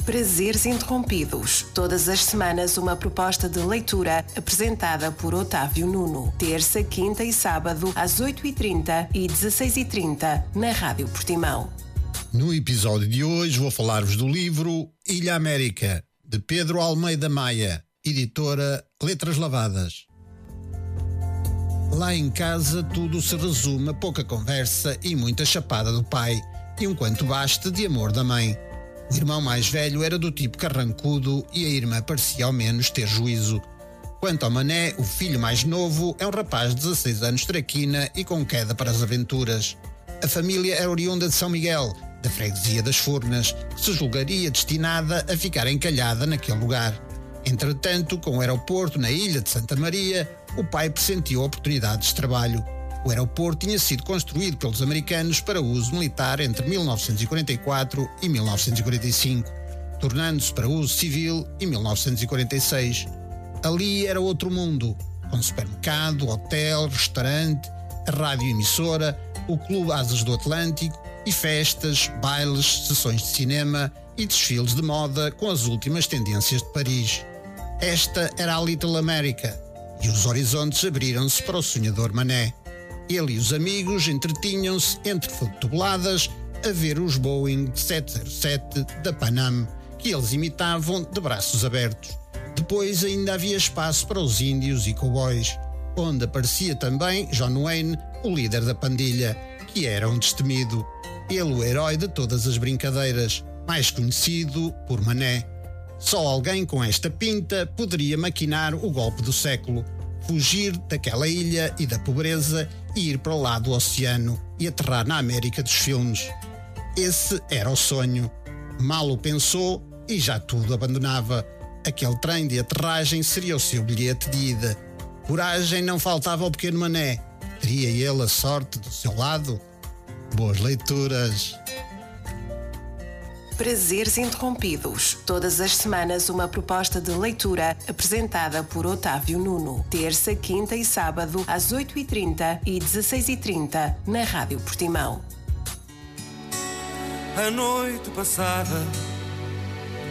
Prazeres Interrompidos. Todas as semanas uma proposta de leitura apresentada por Otávio Nuno. Terça, quinta e sábado às 8h30 e 16h30 na Rádio Portimão. No episódio de hoje vou falar-vos do livro Ilha América, de Pedro Almeida Maia, editora Letras Lavadas. Lá em casa tudo se resume a pouca conversa e muita chapada do pai, e um quanto baste de amor da mãe. O irmão mais velho era do tipo carrancudo e a irmã parecia ao menos ter juízo. Quanto ao Mané, o filho mais novo, é um rapaz de 16 anos traquina e com queda para as aventuras. A família era oriunda de São Miguel, da freguesia das Furnas, que se julgaria destinada a ficar encalhada naquele lugar. Entretanto, com o aeroporto na ilha de Santa Maria, o pai pressentiu oportunidades de trabalho. O aeroporto tinha sido construído pelos americanos para uso militar entre 1944 e 1945, tornando-se para uso civil em 1946. Ali era outro mundo, com supermercado, hotel, restaurante, a rádio-emissora, o Clube Asas do Atlântico e festas, bailes, sessões de cinema e desfiles de moda com as últimas tendências de Paris. Esta era a Little America e os horizontes abriram-se para o sonhador Mané. Ele e os amigos entretinham-se entre fotoboladas a ver os Boeing 707 da Panam, que eles imitavam de braços abertos. Depois ainda havia espaço para os índios e cowboys, onde aparecia também John Wayne, o líder da pandilha, que era um destemido. Ele o herói de todas as brincadeiras, mais conhecido por Mané. Só alguém com esta pinta poderia maquinar o golpe do século, fugir daquela ilha e da pobreza e ir para o lado do oceano e aterrar na América dos filmes. Esse era o sonho. Mal o pensou e já tudo abandonava. Aquele trem de aterragem seria o seu bilhete de ida. Coragem não faltava ao pequeno Mané. Teria ele a sorte do seu lado? Boas leituras! Prazeres Interrompidos. Todas as semanas uma proposta de leitura apresentada por Otávio Nuno. Terça, quinta e sábado às 8h30 e 16h30 na Rádio Portimão. A noite passada